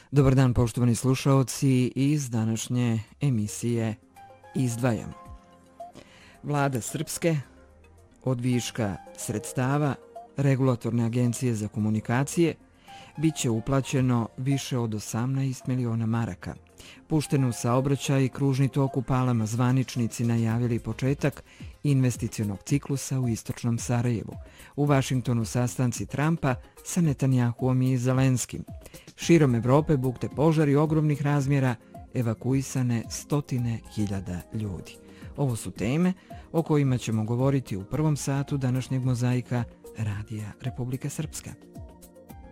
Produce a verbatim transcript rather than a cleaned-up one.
Dobar dan poštovani slušaoci iz današnje emisije Izdvajamo. Vlada Srpske od viška sredstava Regulatorne agencije za komunikacije bit će uplaćeno više od osamnaest miliona maraka. Pušteno u saobraćaj i kružni tok u Palama zvaničnici najavili početak investicionog ciklusa u istočnom Sarajevu. U Vašingtonu sastanci Trumpa sa Netanjahuom i Zelenskim. Širom Evrope bukte požari ogromnih razmjera, evakuisane stotine hiljada ljudi. Ovo su teme o kojima ćemo govoriti u prvom satu današnjeg mozaika Radija Republike Srpska.